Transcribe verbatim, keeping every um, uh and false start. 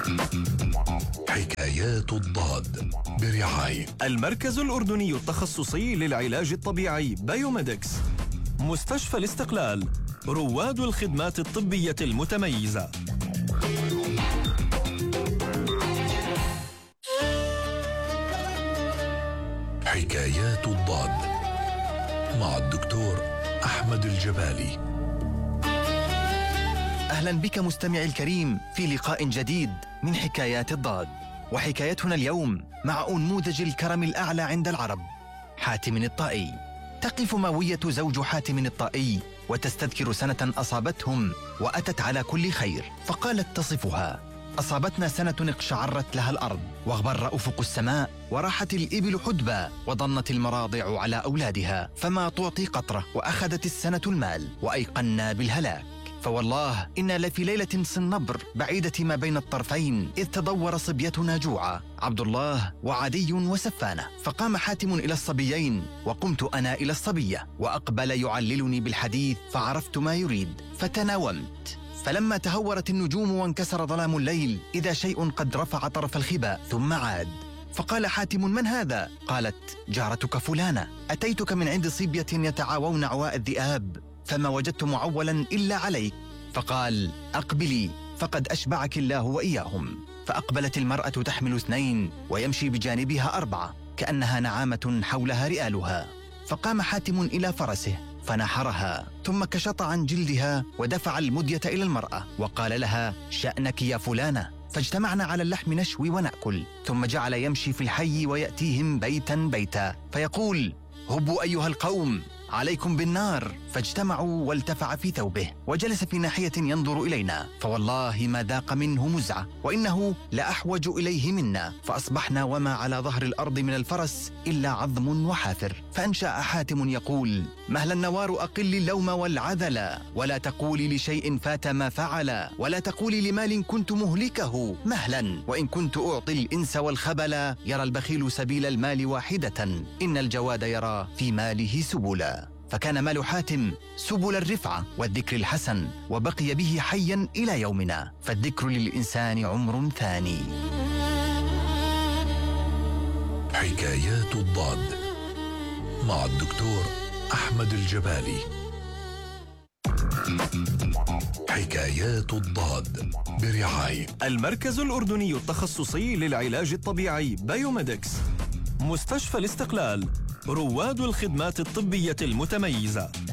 حكايات الضاد برعاية المركز الأردني التخصصي للعلاج الطبيعي بايوميدكس، مستشفى الاستقلال، رواد الخدمات الطبية المتميزة. حكايات الضاد مع الدكتور أحمد الجبالي. أهلا بك مستمعي الكريم في لقاء جديد من حكايات الضاد، وحكايتنا اليوم مع أنموذج الكرم الأعلى عند العرب، حاتم الطائي. تقف ماوية زوج حاتم الطائي وتستذكر سنة أصابتهم وأتت على كل خير، فقالت تصفها: أصابتنا سنة اقشعرت لها الأرض واغبر أفق السماء وراحت الإبل حدبا وضنت المراضع على أولادها فما تعطي قطرة، وأخذت السنة المال وأيقنا بالهلاك. فوالله إنا لفي ليلة صنبر بعيدة ما بين الطرفين إذ تضور صبيتنا جوعا، عبد الله وعدي وسفانة. فقام حاتم إلى الصبيين وقمت أنا إلى الصبية، وأقبل يعللني بالحديث فعرفت ما يريد فتناومت. فلما تهورت النجوم وانكسر ظلام الليل إذا شيء قد رفع طرف الخباء ثم عاد. فقال حاتم: من هذا؟ قالت: جارتك فلانة، أتيتك من عند صبية يتعاوون عواء الذئاب فما وجدت معولا إلا عليك. فقال: أقبلي فقد أشبعك الله وإياهم. فأقبلت المرأة تحمل اثنين ويمشي بجانبها أربعة كأنها نعامة حولها رئالها. فقام حاتم إلى فرسه فنحرها ثم كشط عن جلدها ودفع المدية إلى المرأة وقال لها: شأنك يا فلانة. فاجتمعنا على اللحم نشوي ونأكل، ثم جعل يمشي في الحي ويأتيهم بيتا بيتا فيقول: هبوا أيها القوم عليكم بالنار. فاجتمعوا والتفع في ثوبه وجلس في ناحية ينظر إلينا، فوالله ما ذاق منه مزعة وإنه لأحوج إليه منا. فأصبحنا وما على ظهر الأرض من الفرس إلا عظم وحافر. فأنشأ حاتم يقول: مهلا النوار أقل اللوم والعذل، ولا تقولي لشيء فات ما فعل، ولا تقولي لمال كنت مهلكه مهلا، وإن كنت أعطي الإنس والخبل، يرى البخيل سبيل المال واحدة، إن الجواد يرى في ماله سبلا. فكان مال حاتم سبل الرفعة والذكر الحسن، وبقي به حيا إلى يومنا، فالذكر للإنسان عمر ثاني. حكايات الضاد مع الدكتور أحمد الجبالي. حكايات الضاد برعاية المركز الأردني التخصصي للعلاج الطبيعي بايوميدكس، مستشفى الاستقلال، رواد الخدمات الطبية المتميزة.